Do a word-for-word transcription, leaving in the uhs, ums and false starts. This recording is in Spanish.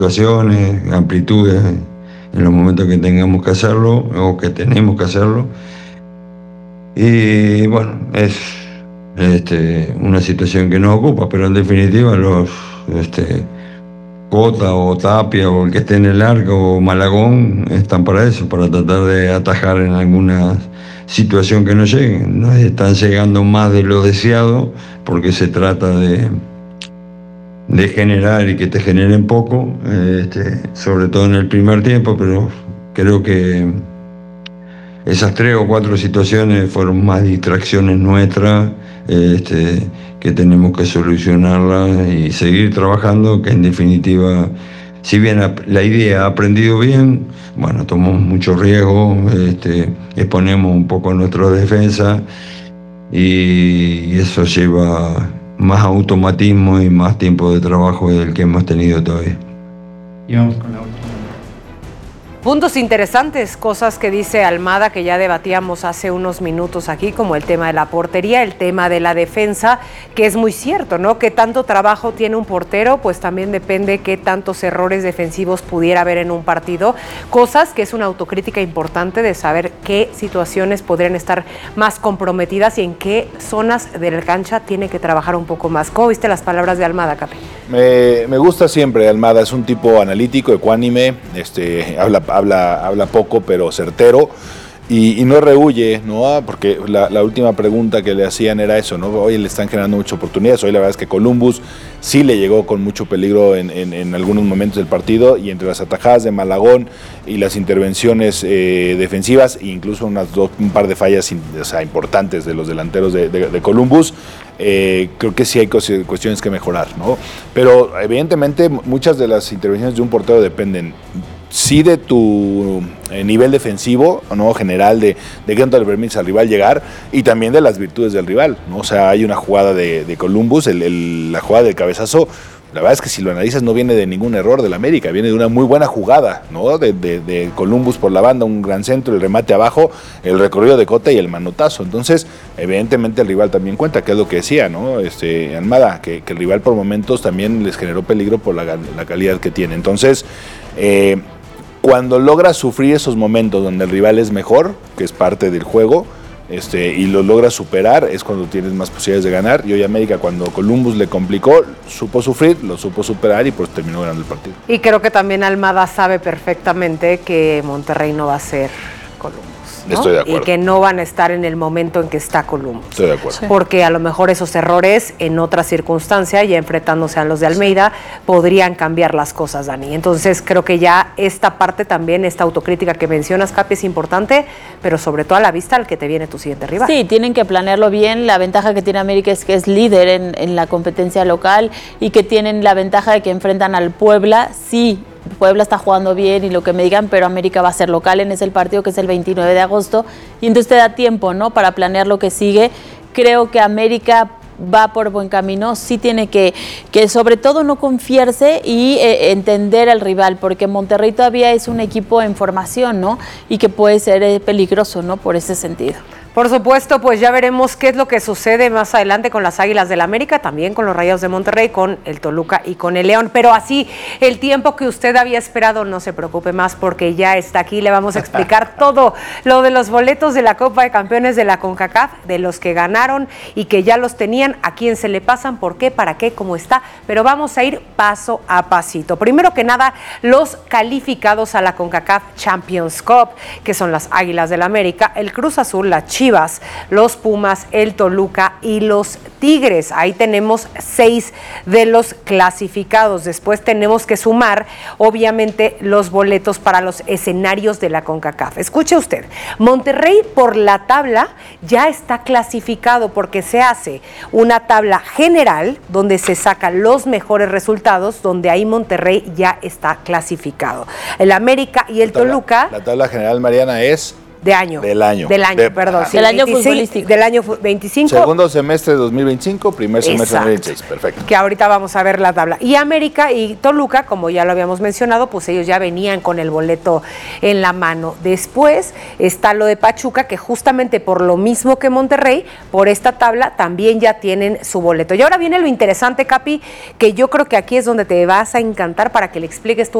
situaciones, amplitudes en los momentos que tengamos que hacerlo o que tenemos que hacerlo. Y bueno, es este, una situación que nos ocupa, pero en definitiva los este, Cota o Tapia o el que esté en el arco o Malagón están para eso, para tratar de atajar en alguna situación que no lleguen. Nos están llegando más de lo deseado porque se trata de, de generar y que te generen poco, este, sobre todo en el primer tiempo, pero creo que esas tres o cuatro situaciones fueron más distracciones nuestras, este, que tenemos que solucionarlas y seguir trabajando, que en definitiva, si bien la idea ha aprendido bien, bueno, tomamos mucho riesgo, este, exponemos un poco nuestra defensa y eso lleva más automatismo y más tiempo de trabajo del que hemos tenido todavía. Y vamos con la última. Puntos interesantes, cosas que dice Almada que ya debatíamos hace unos minutos aquí, como el tema de la portería, el tema de la defensa, que es muy cierto, ¿no? Que tanto trabajo tiene un portero, pues también depende qué tantos errores defensivos pudiera haber en un partido. Cosas que es una autocrítica importante de saber qué situaciones podrían estar más comprometidas y en qué zonas de la cancha tiene que trabajar un poco más. ¿Cómo viste las palabras de Almada, Capi? Me, me gusta siempre Almada, es un tipo analítico, ecuánime, este, habla Habla, habla poco pero certero y, y no rehuye, ¿no? Porque la, la última pregunta que le hacían era eso, ¿no? Hoy le están generando muchas oportunidades, hoy la verdad es que Columbus sí le llegó con mucho peligro en, en, en algunos momentos del partido y entre las atajadas de Malagón y las intervenciones eh, defensivas e incluso unas dos, un par de fallas o sea, importantes de los delanteros de, de, de Columbus, eh, creo que sí hay cuestiones que mejorar, ¿no? Pero evidentemente muchas de las intervenciones de un portero dependen sí de tu eh, nivel defensivo, ¿no? General, de, de qué tanto le permites al rival llegar y también de las virtudes del rival, ¿no? O sea, hay una jugada de, de Columbus, el, el, la jugada del cabezazo, la verdad es que si lo analizas no viene de ningún error del América, viene de una muy buena jugada, ¿no? De, de, de Columbus por la banda, un gran centro, el remate abajo, el recorrido de Cota y el manotazo. Entonces, evidentemente el rival también cuenta, que es lo que decía, ¿no? Este, Almada, que, que el rival por momentos también les generó peligro por la, la calidad que tiene. Entonces, eh, cuando logras sufrir esos momentos donde el rival es mejor, que es parte del juego, este, y lo logras superar, es cuando tienes más posibilidades de ganar. Y hoy América, cuando Columbus le complicó, supo sufrir, lo supo superar y pues terminó ganando el partido. Y creo que también Almada sabe perfectamente que Monterrey no va a ser Columbus, ¿no? Estoy de acuerdo. Y que no van a estar en el momento en que está Columbus. Estoy de acuerdo. Sí. Porque a lo mejor esos errores en otra circunstancia, ya enfrentándose a los de Almeida, podrían cambiar las cosas, Dani. Entonces creo que ya esta parte también, esta autocrítica que mencionas, Capi, es importante, pero sobre todo a la vista al que te viene tu siguiente rival. Sí, tienen que planearlo bien. La ventaja que tiene América es que es líder en, en la competencia local y que tienen la ventaja de que enfrentan al Puebla. Sí, Puebla está jugando bien y lo que me digan, pero América va a ser local en ese partido que es el veintinueve de agosto y entonces te da tiempo, ¿no? Para planear lo que sigue. Creo que América va por buen camino, sí tiene que, que sobre todo no confiarse y eh, entender al rival, porque Monterrey todavía es un equipo en formación, ¿no? Y que puede ser eh, peligroso, ¿no? Por ese sentido. Por supuesto, pues ya veremos qué es lo que sucede más adelante con las Águilas del América, también con los Rayados de Monterrey, con el Toluca y con el León. Pero así, el tiempo que usted había esperado, no se preocupe más porque ya está aquí. Le vamos a explicar todo lo de los boletos de la Copa de Campeones de la CONCACAF, de los que ganaron y que ya los tenían, a quién se le pasan, por qué, para qué, cómo está. Pero vamos a ir paso a pasito. Primero que nada, los calificados a la CONCACAF Champions Cup, que son las Águilas del América, el Cruz Azul, la Chivas, los Pumas, el Toluca y los Tigres. Ahí tenemos seis de los clasificados. Después tenemos que sumar, obviamente, los boletos para los escenarios de la CONCACAF. Escuche usted, Monterrey por la tabla ya está clasificado porque se hace una tabla general donde se sacan los mejores resultados, donde ahí Monterrey ya está clasificado. El América y el la tabla, Toluca. La tabla general, Mariana, es De año. Del año. Del año, De- perdón. ajá. sí, Del año veinticinco futbolístico. Del año fu- veinticinco. Segundo semestre de dos mil veinticinco, primer semestre de dos mil Exacto. veintiséis. Perfecto. Que ahorita vamos a ver la tabla. Y América y Toluca, como ya lo habíamos mencionado, pues ellos ya venían con el boleto en la mano. Después está lo de Pachuca, que justamente por lo mismo que Monterrey, por esta tabla también ya tienen su boleto. Y ahora viene lo interesante, Capi, que yo creo que aquí es donde te vas a encantar para que le expliques tú